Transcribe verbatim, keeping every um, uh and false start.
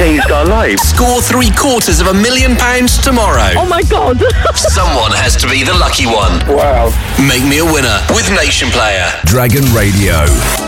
changed our lives. Score three quarters of a million pounds tomorrow. Oh my God. Someone has to be the lucky one. Wow. Make me a winner with Nation Player. Dragon Radio.